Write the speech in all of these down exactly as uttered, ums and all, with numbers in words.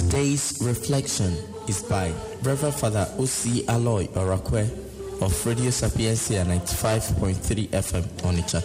Today's reflection is by Reverend Father O C Aloy Orakwe of Radio Sapiencia ninety-five point three F M Onitsha.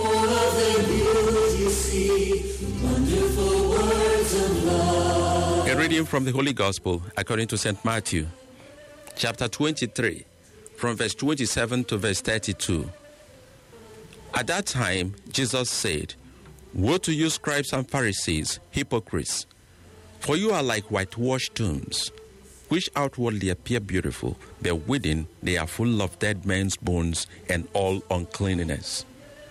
A reading from the Holy Gospel according to Saint Matthew, chapter twenty-three, from verse twenty-seven to verse thirty-two. At that time, Jesus said, "Woe to you, scribes and Pharisees, hypocrites! For you are like whitewashed tombs, which outwardly appear beautiful, but within they are full of dead men's bones and all uncleanness.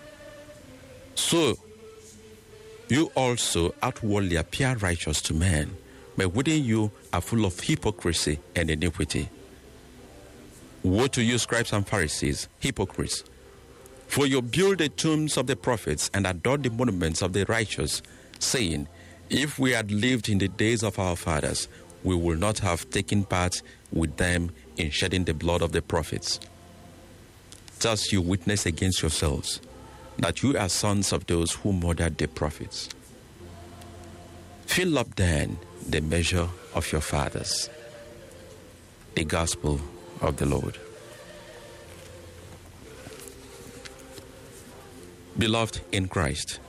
So you also outwardly appear righteous to men, but within you are full of hypocrisy and iniquity. Woe to you, scribes and Pharisees, hypocrites! For you build the tombs of the prophets and adore the monuments of the righteous, saying, If we had lived in the days of our fathers, we would not have taken part with them in shedding the blood of the prophets. Thus you witness against yourselves that you are sons of those who murdered the prophets. Fill up then the measure of your fathers." The Gospel of the Lord. Beloved in Christ,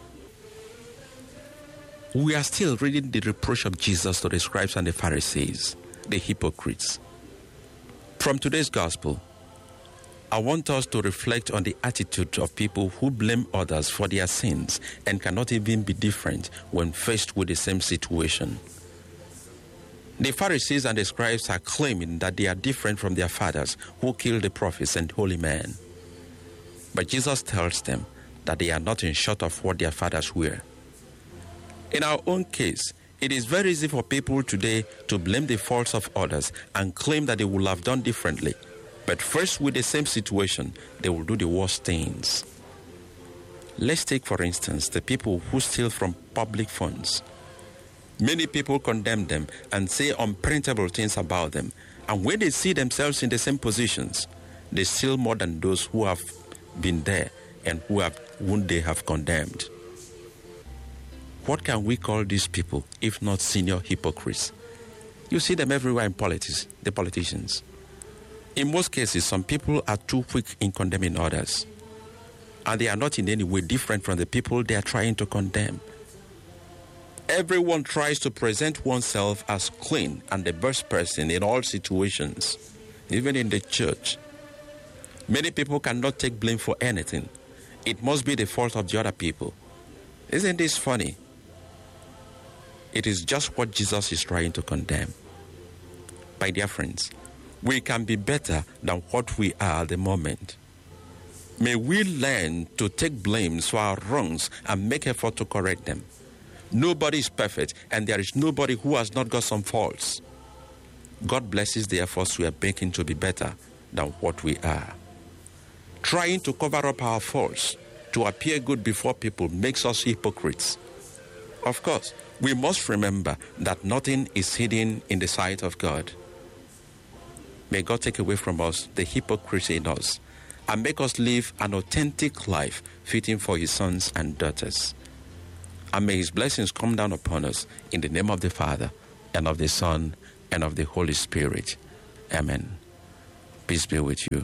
we are still reading the reproach of Jesus to the scribes and the Pharisees, the hypocrites. From today's Gospel, I want us to reflect on the attitude of people who blame others for their sins and cannot even be different when faced with the same situation. The Pharisees and the scribes are claiming that they are different from their fathers who killed the prophets and holy men. But Jesus tells them that they are nothing short of what their fathers were. In our own case, it is very easy for people today to blame the faults of others and claim that they would have done differently. But first, with the same situation, they will do the worst things. Let's take, for instance, the people who steal from public funds. Many people condemn them and say unprintable things about them. And when they see themselves in the same positions, they steal more than those who have been there and who have, whom they have condemned. What can we call these people if not senior hypocrites? You see them everywhere in politics, the politicians. In most cases, some people are too quick in condemning others, and they are not in any way different from the people they are trying to condemn. Everyone tries to present oneself as clean and the best person in all situations, even in the church. Many people cannot take blame for anything. It must be the fault of the other people. Isn't this funny? It is just what Jesus is trying to condemn. My dear friends, we can be better than what we are at the moment. May we learn to take blames for our wrongs and make effort to correct them. Nobody is perfect, and there is nobody who has not got some faults. God blesses the efforts we are making to be better than what we are. Trying to cover up our faults to appear good before people makes us hypocrites. Of course, we must remember that nothing is hidden in the sight of God. May God take away from us the hypocrisy in us and make us live an authentic life fitting for His sons and daughters. And may His blessings come down upon us in the name of the Father, and of the Son, and of the Holy Spirit. Amen. Peace be with you.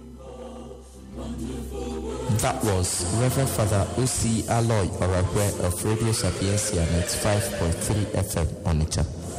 That was Reverend Father O C Aloy Orakwe of Radio Sapiencia ninety-five point three F M Onitsha.